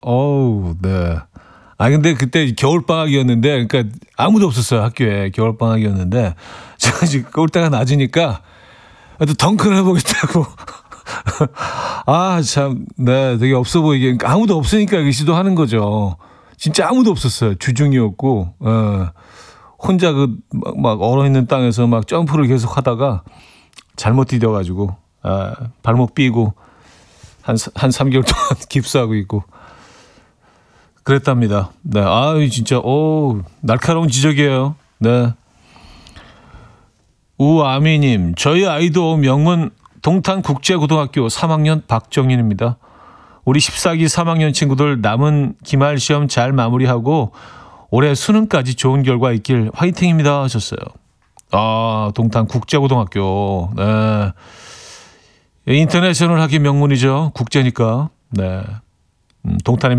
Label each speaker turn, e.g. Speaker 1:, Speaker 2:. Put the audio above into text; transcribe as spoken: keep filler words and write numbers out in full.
Speaker 1: 어우, 네. 아, 근데 그때 겨울방학이었는데, 그러니까 아무도 없었어요, 학교에. 겨울방학이었는데, 제가 지금 올 때가 낮으니까, 또 덩크를 해보겠다고. 아, 참, 네, 되게 없어 보이게. 그러니까 아무도 없으니까 이 시도하는 거죠. 진짜 아무도 없었어요. 주중이었고, 예. 혼자 그, 막, 막 얼어있는 땅에서 막 점프를 계속 하다가 잘못 디뎌가지고, 아, 발목 삐고, 한, 한 삼 개월 동안 깁스하고 있고. 그랬답니다. 네. 아, 진짜, 오, 날카로운 지적이에요. 네. 우아미님, 저희 아이도 명문 동탄국제고등학교 삼 학년 박정인입니다. 우리 십사 기 삼 학년 친구들 남은 기말 시험 잘 마무리하고 올해 수능까지 좋은 결과 있길 화이팅입니다 하셨어요. 아, 동탄국제고등학교. 네. 인터내셔널 하기 명문이죠. 국제니까. 네. 음, 동탄에